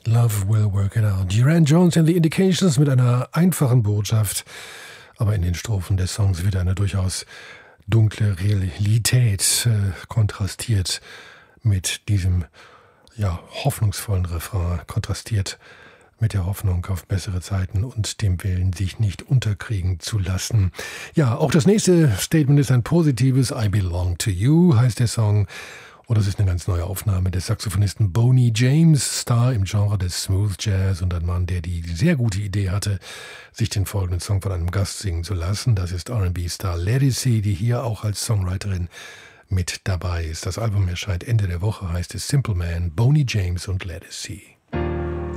Love will work it out. Duran Jones and the Indications mit einer einfachen Botschaft, aber in den Strophen des Songs wird eine durchaus dunkle Realität kontrastiert mit diesem hoffnungsvollen Refrain, kontrastiert mit der Hoffnung auf bessere Zeiten und dem Willen, sich nicht unterkriegen zu lassen. Ja, auch das nächste Statement ist ein positives. I Belong to You heißt der Song. Und das ist eine ganz neue Aufnahme des Saxophonisten Boney James, Star im Genre des Smooth Jazz und ein Mann, der die sehr gute Idee hatte, sich den folgenden Song von einem Gast singen zu lassen. Das ist R&B-Star Ledisi, die hier auch als Songwriterin mit dabei ist. Das Album erscheint Ende der Woche, heißt es Simple Man, Boney James und Ledisi.